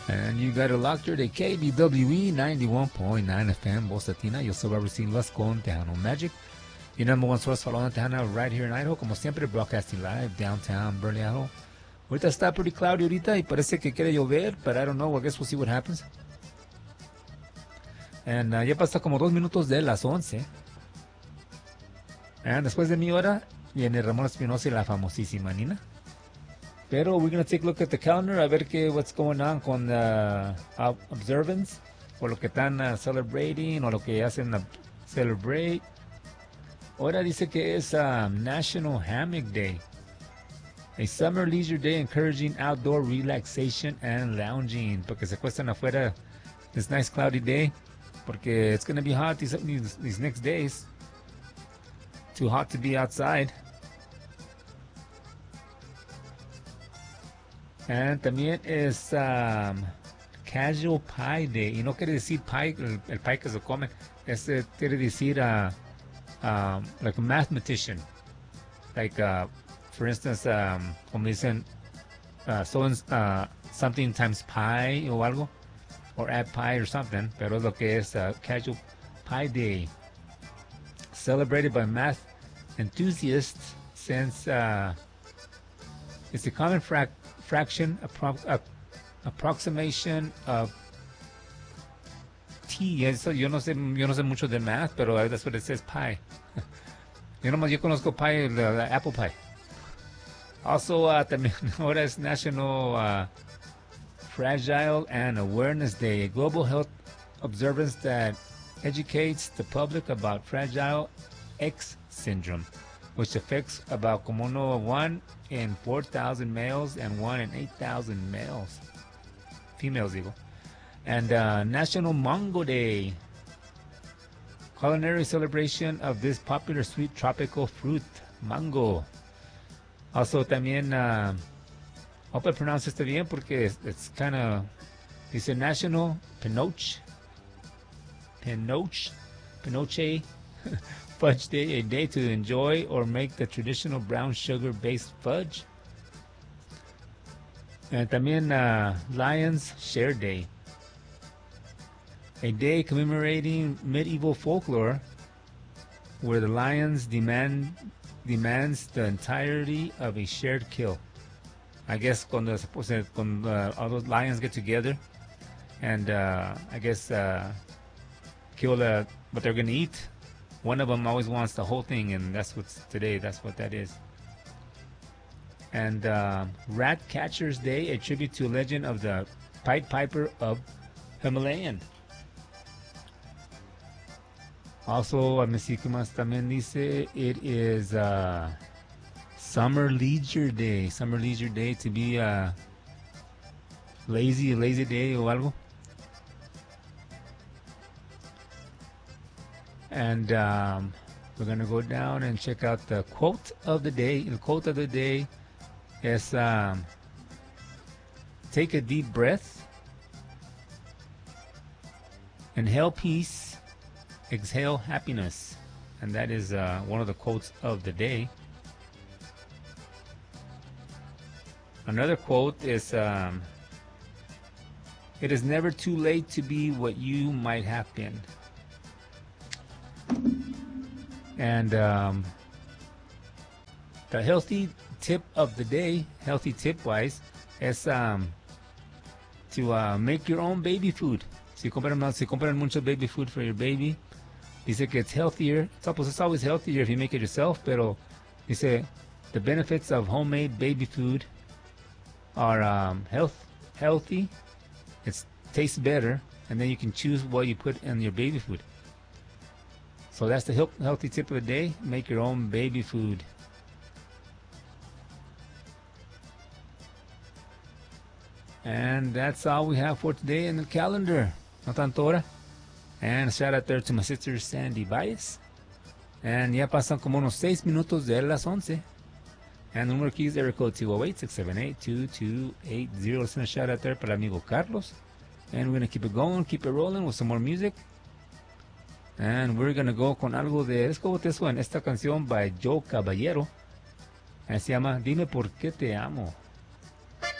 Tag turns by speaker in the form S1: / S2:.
S1: And you got it locked here to KBWE 91.9 FM, Bostatina. Yo soy Robert C. Luz con Tejano Magic. Your number one source for all in Tejano right here in Idaho. Como siempre, broadcasting live downtown Burley, Idaho. Ahorita está pretty cloudy ahorita y parece que quiere llover, but I don't know. I guess we'll see what happens. And ya pasa como 2 minutos de las 11. And después de mi hora viene Ramón Espinosa y la famosísima Nina. Pero we're going to take a look at the calendar, a ver what's going on con observance, o lo que están celebrating, o lo que hacen celebrate. Ahora dice que es National Hammock Day, a summer leisure day encouraging outdoor relaxation and lounging, porque se acuestan afuera this nice cloudy day, porque it's going to be hot these next days, too hot to be outside. And también es Casual Pie Day. Y no quiere decir pie, el pie que se come. Quiere decir like a mathematician. Like, for instance, como dicen, something times pi o algo. Or add pi or something. Pero es lo que es Casual Pie Day. Celebrated by math enthusiasts since it's a common fraction approximation of t. Eso yo no sé mucho de math, pero that's what it says, pi. Yo conozco pie, the apple pie. Also, también ahora es National Fragile and Awareness Day, a global health observance that educates the public about Fragile X syndrome, which affects about como 1 in 4,000 males and 1 in 8,000 females digo. And National Mango Day, culinary celebration of this popular sweet tropical fruit, mango. Also también, hope I pronounce esto bien porque it's kind of, dice National Pinoche Fudge Day, a day to enjoy or make the traditional brown sugar-based fudge. And también Lions Share Day, a day commemorating medieval folklore where the lions demands the entirety of a shared kill. I guess cuando all those lions get together and I guess kill what they're going to eat. One of them always wants the whole thing, and that's what that is. And Rat Catcher's Day, a tribute to a legend of the Pied Piper of Himalayan. Also, let me see qué más también dice. It is Summer Leisure Day. Summer Leisure Day, to be lazy, a lazy day o algo. And we're going to go down and check out the quote of the day. The quote of the day is take a deep breath, inhale peace, exhale happiness. And that is one of the quotes of the day. Another quote is it is never too late to be what you might have been. And the healthy tip of the day, healthy tip wise, is to make your own baby food. Si compran mucho baby food for your baby, dice que it's healthier. It's always healthier if you make it yourself, pero dice the benefits of homemade baby food are healthy. It tastes better, and then you can choose what you put in your baby food. So that's the healthy tip of the day. Make your own baby food. And that's all we have for today in the calendar. No tanto hora. And a shout out there to my sister Sandy Baez. And ya pasan como unos 6 minutos de las 11. And the number key is area code 208-678-2280. Let's send a shout out there para el amigo Carlos. And we're going to keep it going, keep it rolling with some more music. And we're going to go con algo de... Let's go with this one. Esta canción by Joe Caballero. And se llama Dime por qué te amo.